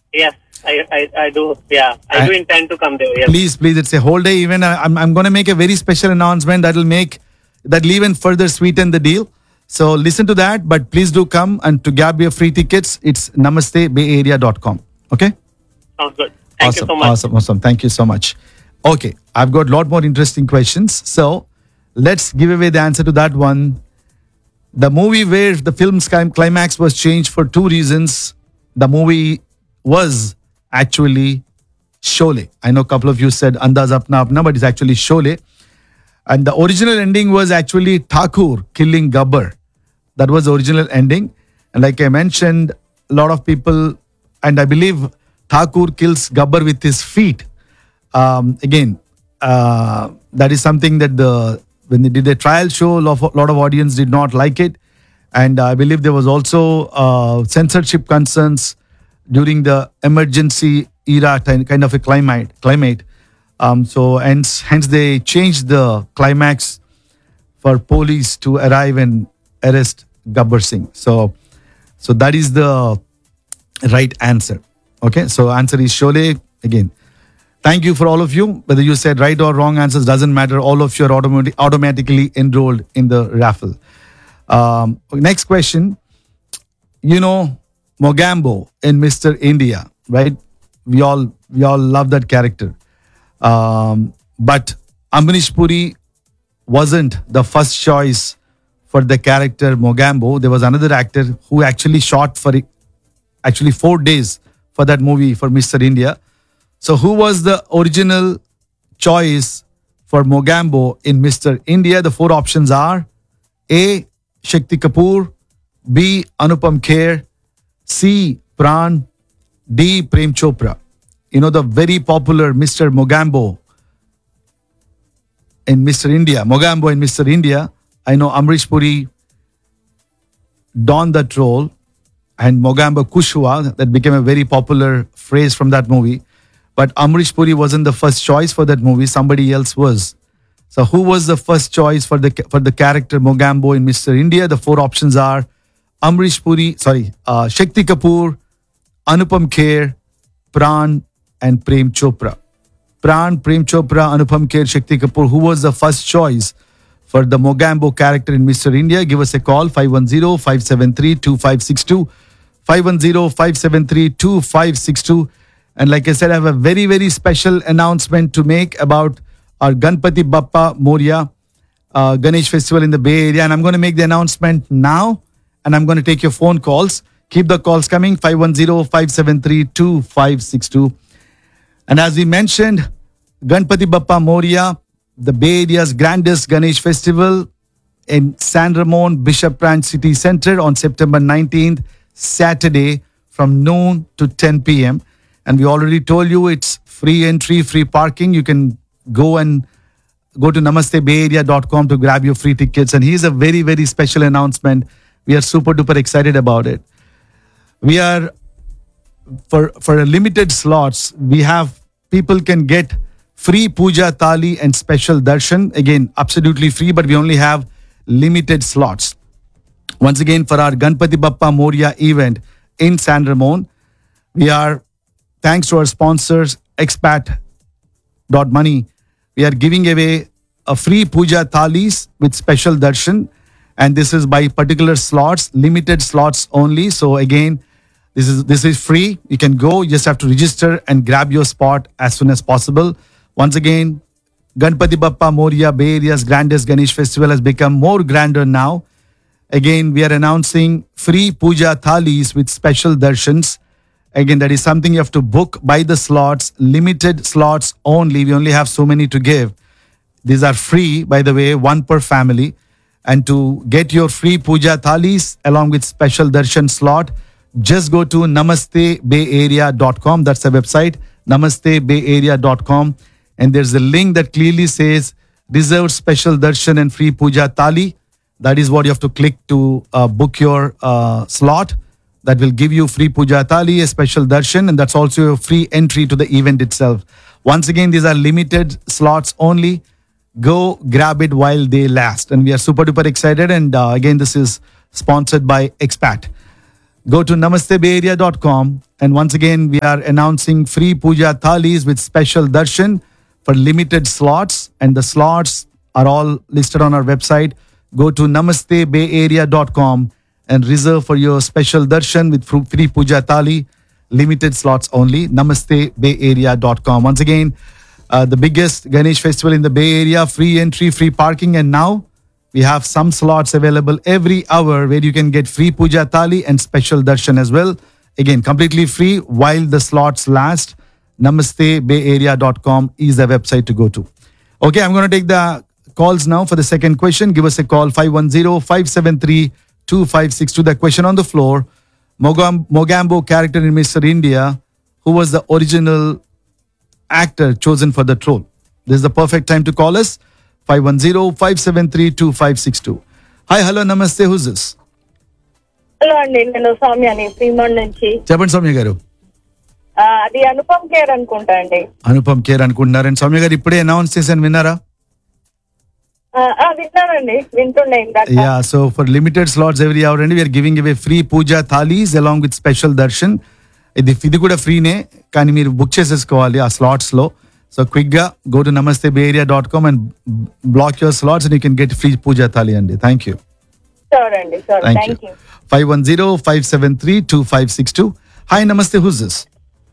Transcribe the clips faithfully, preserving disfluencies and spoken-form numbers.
Yes, I, I, I do. Yeah, I, I- do intend to come there. Yes. Please, please, it's a whole day event. I- I'm, I'm going to make a very special announcement that will make, that will even further sweeten the deal. So listen to that, but please do come, and to grab your free tickets, it's namaste bay area dot com. Okay? Sounds good. Thank awesome, you so much. awesome, awesome. Thank you so much. Okay, I've got a lot more interesting questions. So let's give away the answer to that one. The movie where the film's clim- climax was changed for two reasons. The movie was actually Sholay. I know a couple of you said Andaz Apna Apna, but it's actually Sholay. And the original ending was actually Thakur killing Gabbar. That was the original ending. And like I mentioned, a lot of people, and I believe Thakur kills Gabbar with his feet. Um, again, uh, that is something that the when they did the trial show, a lot of, lot of audience did not like it. And I believe there was also uh, censorship concerns during the emergency era ti- kind of a climate. climate. Um, so hence, hence they changed the climax for police to arrive and arrest Gabbar Singh. So, so that is the right answer. Okay, so answer is Sholay. Again, thank you for all of you. Whether you said right or wrong answers doesn't matter. All of you are automatic, automatically enrolled in the raffle. Um, next question. You know Mogambo in Mister India, right? We all we all love that character. Um, but Amrish Puri wasn't the first choice for the character Mogambo. There was another actor who actually shot for it, actually four days for that movie for Mister India. So who was the original choice for Mogambo in Mister India? The four options are A. Shakti Kapoor, B. Anupam Kher, C. Pran, D. Prem Chopra. You know the very popular Mister Mogambo in Mister India. Mogambo in Mister India. I know Amrish Puri donned that role, and Mogambo Kushwa, that became a very popular phrase from that movie. But Amrish Puri wasn't the first choice for that movie. Somebody else was. So who was the first choice for the for the character Mogambo in Mister India? The four options are Amrish Puri, sorry, uh, Shakti Kapoor, Anupam Kher, Pran, and Prem Chopra. Pran, Prem Chopra, Anupam Kher, Shakti Kapoor. Who was the first choice for the Mogambo character in Mister India? Give us a call, five one zero, five seven three, two five six two, five one zero, five seven three, two five six two. And like I said, I have a very, very special announcement to make about our Ganpati Bappa Moria uh, Ganesh Festival in the Bay Area. And I'm going to make the announcement now, and I'm going to take your phone calls. Keep the calls coming, five one zero, five seven three, two five six two. And as we mentioned, Ganpati Bappa Moria, the Bay Area's grandest Ganesh Festival in San Ramon Bishop Branch City Center on September nineteenth, Saturday from noon to ten p.m. And we already told you it's free entry, free parking. You can go and go to namaste bay area dot com to grab your free tickets. And here's a very, very special announcement. We are super duper excited about it. We are, for, for limited slots, we have, people can get free puja thali and special darshan. Again, absolutely free, but we only have limited slots. Once again, for our Ganpati Bappa Moria event in San Ramon, we are, thanks to our sponsors, expat dot money, we are giving away a free puja thalis with special darshan. And this is by particular slots, limited slots only. So again, this is this is free. You can go, you just have to register and grab your spot as soon as possible. Once again, Ganpati Bappa Moria, Bay Area's grandest Ganesh festival, has become more grander now. Again, we are announcing free puja thalis with special darshans. Again, that is something you have to book by the slots, limited slots only. We only have so many to give. These are free, by the way, one per family. And to get your free puja thalis along with special darshan slot, just go to namaste bay area dot com. That's the website, namaste bay area dot com. And there's a link that clearly says reserved special darshan and free puja thali. That is what you have to click to uh, book your uh, slot. That will give you free puja thali, a special darshan, and that's also a free entry to the event itself. Once again, these are limited slots only. Go grab it while they last. And we are super duper excited. And uh, again, this is sponsored by Expat. go to namaste bay area dot com. And once again, we are announcing free puja thalis with special darshan for limited slots. And the slots are all listed on our website. Go to namaste bay area dot com and reserve for your special darshan with fru- free puja thali. Limited slots only. namaste bay area dot com. Once again, uh, the biggest Ganesh festival in the Bay Area. Free entry, free parking. And now we have some slots available every hour where you can get free puja thali and special darshan as well. Again, completely free while the slots last. namaste bay area dot com is the website to go to. Okay, I'm going to take the calls now for the second question. Give us a call, five one zero, five seven three, two five six two. The question on the floor, Mogam- Mogambo character in Mister India, who was the original actor chosen for the role? This is the perfect time to call us, five one zero, five seven three, two five six two. Hi, hello, namaste, who's this? Hello అండి, నేను సౌమ్యాని శ్రీమండ్ నుంచి. చెప్పండి సౌమ్య గారు. ఆ, అది Anupam care అనుకుంటా అండి. Anupam care అనుకుంటున్నారు. అండ్ సౌమ్య గారు ఇప్పుడే అనౌన్స్ చేశాను, విన్నారా? ఆ, ఆ, విన్నానండి, వింటుండే ఇందాక. Yeah, so for limited slots every hour and we are giving away free puja thalis along with special darshan. ఇది ఇది కూడా ఫ్రీనే, కానీ మీరు బుక్ చేసేసుకోవాలి ఆ స్లాట్స్ లో. సో క్విక్ గా గో టు నమస్తే బే area dot com and black your slots and you can get free పూజా థాలి అండి. Thank you. షూర్ అండి, sure. Thank thank you. You. Five one zero five seven three two five six two. Hi నమస్తే, who's this?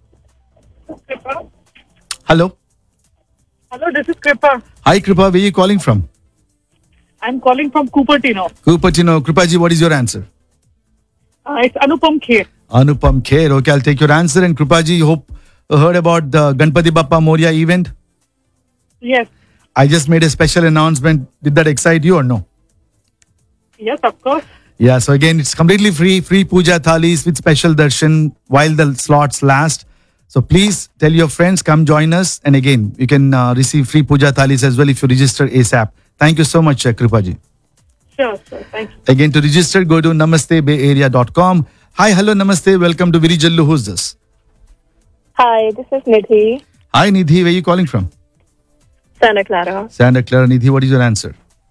Hello. Hello, this is Kripa. Hi కృపా, where are you calling from? I'm calling from Cupertino. Cupertino. Kripaji, what is your answer? Uh, it's Anupam Kher. Anupam Kher. Okay, I'll take your answer. And Kripaji, you hope you heard about the Ganpati Bappa Moria event? Yes, I just made a special announcement. Did that excite you or no? yes, of course. Yeah, so again, it's completely free. Free puja thalis with special darshan while the slots last. So please tell your friends, come join us. And again, you can uh, receive free puja thalis as well if you register ASAP. Thank you so much, uh, Kripaji. Sure, sure. Thank you. Again, to register, go to namaste bay area dot com. Hi, hello, namaste. Welcome to Virijallu. Who's this? Hi, this is Nidhi, Hi, Nidhi. Where are you calling from? Santa Clara. Santa Clara. Nidhi, what is your answer?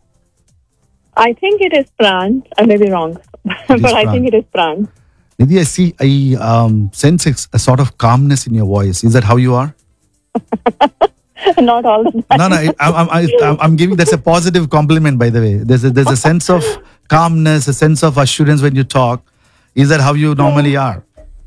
I think it is Pran. I may be wrong, but is I Pran. think it is Pran. Nidhi, I see, I um, sense a, a sort of calmness in your voice. Is that how you are? Not all the time. No, no, I, I'm, I, I'm, I'm giving, that's a positive compliment, by the way. There's a, there's a sense of calmness, a sense of assurance when you talk. Is that how you normally are?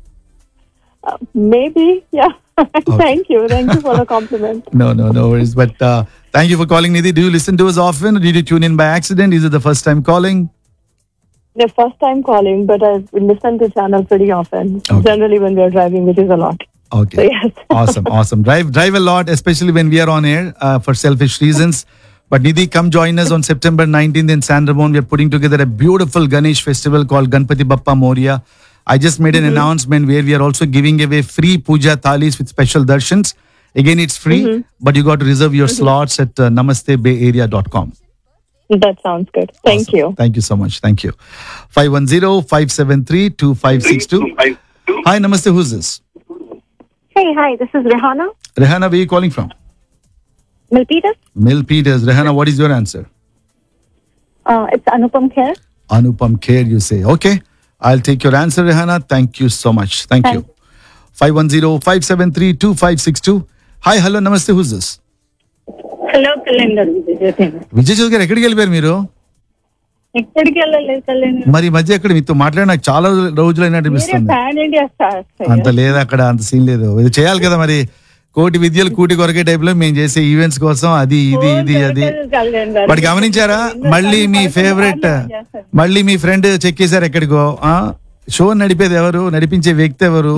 Uh, maybe, yeah. Thank you. Thank you for the compliment. No, no, no worries. But uh, thank you for calling, Nidhi. Do you listen to us often? Or did you tune in by accident? Is it the first time calling? The first time calling, but I've listened to channel pretty often. Okay. Generally when we are driving, which is a lot. Okay. So yes. Awesome, awesome. Drive, drive a lot, especially when we are on air uh, for selfish reasons. But Nidhi, come join us on September nineteenth in San Ramon. We are putting together a beautiful Ganesh festival called Ganpati Bappa Moria. I just made an announcement where we are also giving away free puja thalis with special darshans. Again, it's free, but you got to reserve your slots at uh, namaste bay area dot com. That sounds good. Thank Awesome. you. Thank you so much. Thank you. five one zero, five seven three, two five six two. Hi, namaste. Who's this? Hey, hi. This is Rehana. Rehana, where are you calling from? Milpitas. Milpitas. Rehana, what is your answer? Uh, it's Anupam Kher. Anupam Kher, you say. Okay. I'll take your answer, Rehana. Thank you so much. Thank you. five one zero, five seven three, two five six two. Hi, hello, namaste. Who's this? Hello Kalyan Vijay Chowdary గారు, ఎక్కడికి వెళ్ళిపోయారు మీరు? ఎక్కడికి వెళ్ళలేదు కళ్యాణ్. మరి ఈ మధ్య ఎక్కడ మీతో మాట్లాడి నాకు చాలా రోజులైనట్టు అనిపిస్తుంది. Pan India star. అంత లేదు అక్కడ, అంత సీన్ లేదు. ఇది చేయాలి కదా మరి. కోటి విద్యలు కూటి కొరకే టైప్ లో మేము చేసే ఈవెంట్స్ కోసం అది ఇది ఇది అది. బట్ గమనించారా, మళ్ళీ మీ ఫేవరెట్, మళ్ళీ మీ ఫ్రెండ్ చెక్ చేశారు ఎక్కడికో. షో నడిపేది ఎవరు, నడిపించే వ్యక్తి ఎవరు?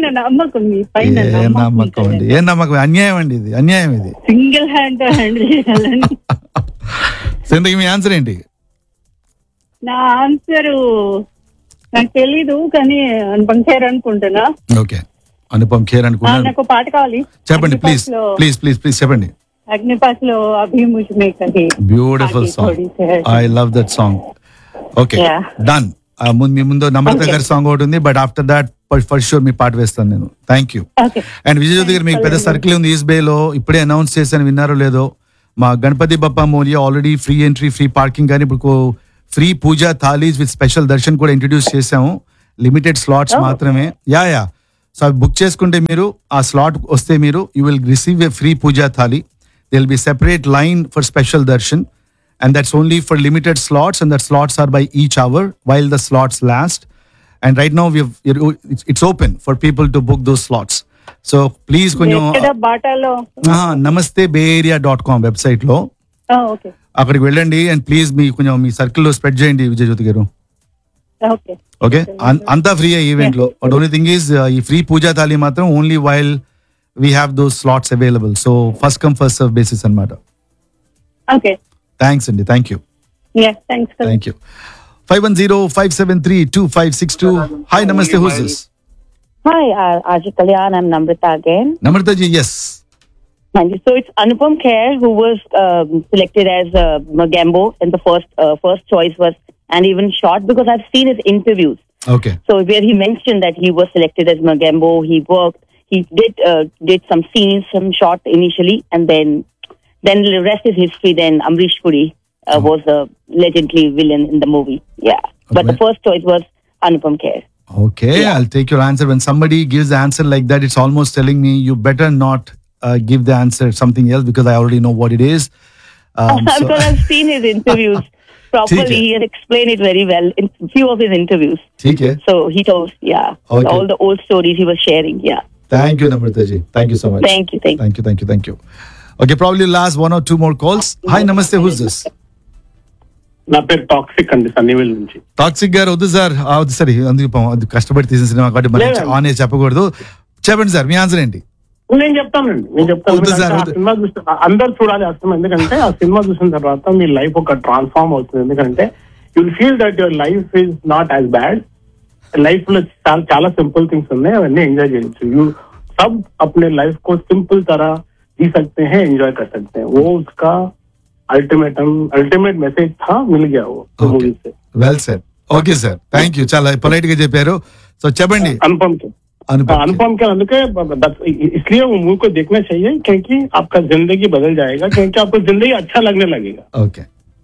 ఏం నమ్మకం అండి, ఏం నమ్మకం, అన్యాయం అండి, ఇది అన్యాయం, ఇది సింగిల్ హ్యాండ్ హ్యాండిల్ చేయాలని. మీ ఆన్సర్ ఏంటి? నా ఆన్సర్ నాకు తెలీదు, కానీ అనుపమ్ ఖేర్ అనుకుంటున్నా. ఓకే, అనుపమ్ ఖేర్ అనుకుంటున్నా. నాకు పాట కావాలి, చెప్పండి ప్లీజ్ ప్లీజ్ ప్లీజ్ ప్లీజ్ చెప్పండి. అగ్నిపాత్ లో అభి ముజ్మే కహీ. Beautiful song, I love that song. Okay, done. మీ ముందు నమ్రత గారి సాంగ్ ఒకటి ఉంది, but after that for sure మీ పాట వేస్తాను నేను. Thank you. And Vijay Chowdary గారు, మీకు పెద్ద సర్కిల్ ఉంది ఈస్ట్ బే లో, ఇప్పుడే అనౌన్స్ చేశాను, విన్నారో లేదో. మా Ganapati Bappa Morya already free entry, free parking, కానీ ఇప్పుడు free Pooja thalis with special Darshan కూడా ఇంట్రడ్యూస్ చేసాము. Limited slots Oh. మాత్రమే. యా యా సో అవి బుక్ చేసుకుంటే మీరు ఆ స్లాట్ వస్తే మీరు you will receive a free Pooja thali. They will be separate line for special Darshan and that's only for limited slots and that slots are by each hour while the slots last. And right now we have, it's, it's open for people to book those slots. So please కొంచెం ఎక్కడ బాటాలో? నమస్తే బే area dot com website లో okay అక్కడికి వెళ్ళండి and please మీ కొంచెం మీ సర్కిల్లో spread చేయండి విజయ్ జ్యోతి గారు. ఓకే ఓకే అంతా ఫ్రీ ఈవెంట్ లో. బట్ ఓన్లీ థింగ్ ఈస్ ఈ ఫ్రీ పూజా థాలి మాత్రం only while we have those slots available. So first come first serve basis అనమాట. ఓకే థ్యాంక్స్ అండి. Thank you. Yes thanks. Thank you. five one zero five seven three two five six two. Hi, namaste. Who's this? Hi, uh, Aji Kalyan. I'm Namrata again. Namrata ji, yes. So it's Anupam Kher who was um, selected as uh, Mogambo, and the first uh, first choice was, and even shot because I've seen his interviews. Okay. So where he mentioned that he was selected as Mogambo, he worked, he did uh, did some scenes, some shot initially, and then then the rest is history. Then Amrish Puri uh, was a legendary villain in the movie. Yeah, but Okay. the first choice was Anupam Kher. Okay, Yeah. I'll take your answer. When somebody gives the answer like that, it's almost telling me you better not uh, give the answer something else because I already know what it is. Um, so- Because I've seen his interviews properly. Okay. He had explained it very well in few of his interviews. ठीक है. So he told, yeah, Okay. all the old stories he was sharing. Yeah. Thank you, Namrata ji. Thank you so much. Thank you. Thank you. Thank you. Thank you. Thank you. Okay, probably last one or two more calls. Hi, namaste. Who's this? నా పేరు toxic అండి Sunnyvale నుంచి. Toxic గారు వద్దు sir. వద్దు sir అందుకు పాపం అది కష్టపడి తీసిన సినిమా కాబట్టి మరి లేదండి. ఆన్ ఏజ్ చెప్పకూడదు. చెప్పండి సార్ మీ ఆన్సర్ ఏంటి? నేను చెప్తానండి నేను చెప్తాను వద్దు సార్, ఎందుకంటే ఆ వద్దు. సినిమా చూస్తే అందరు చూడాలి ఆ సినిమా. ఎందుకంటే ఆ సినిమా చూసిన తర్వాత మీ లైఫ్ ఒక ట్రాన్స్ఫార్మ్ అవుతుంది. ఎందుకంటే you will feel that your life is not as bad. Life లో చాలా చాలా సింపుల్ థింగ్స్ ఉన్నాయి, అవన్నీ ఎంజాయ్ చేయొచ్చు. यू सब अपने लाइफ को सिंपल तरह जी सकते हैं, एंजॉय कर सकते हैं. वो उसका अल्टीमेटम अल्टीमेट मैसेज था, मिल गया वो मूवी से. Well sir. Okay sir, thank you. చాలా పొలైట్ గా చెప్పారు. సో చెప్పండి. अनुपम के అనుపమ్ अनुपम के అందుకే ब- इसलिए वो मूवी को देखना चाहिए क्योंकि आपका जिंदगी बदल जाएगा, क्योंकि आपको जिंदगी अच्छा लगने लगेगा. Okay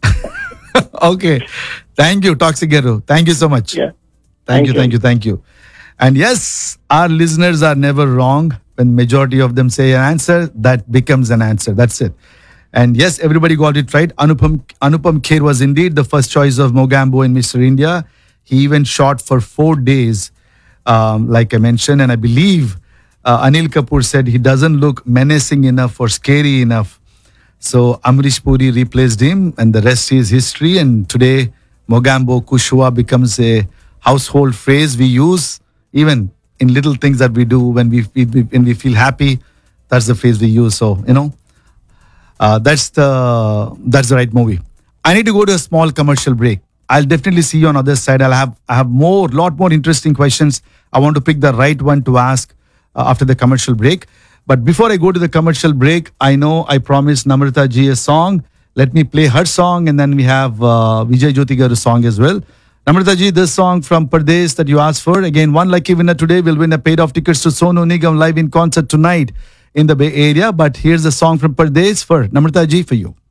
okay thank you toxic గారు. Thank you so much. Yeah. Thank you, Thank thank you, thank you. And yes, our listeners are never wrong. When majority of them say an answer, that becomes an answer. That's it. And yes, everybody got it right. Anupam Anupam Kher was indeed the first choice of Mogambo in Mister India. He even shot for four days, um, like I mentioned. And I believe uh, Anil Kapoor said he doesn't look menacing enough or scary enough. So Amrish Puri replaced him, and the rest is history. And today, Mogambo Kushwa becomes a household phrase we use even in little things that we do when we, we, we when we feel happy. That's the phrase we use. So you know, uh, that's the that's the right movie. I need to go to a small commercial break. I'll definitely see you on other side. I'll have I have more lot more interesting questions. I want to pick the right one to ask uh, after the commercial break. But before I go to the commercial break, I know I promised Namrata ji a song. Let me play her song, and then we have uh, Vijay Jyoti Garu's song as well. Namrata ji, this song from Pardes that you asked for. Again, one lucky winner today will win a paid off tickets to Sonu Nigam live in concert tonight in the Bay Area. But here's the song from Pardes for Namrata ji for you.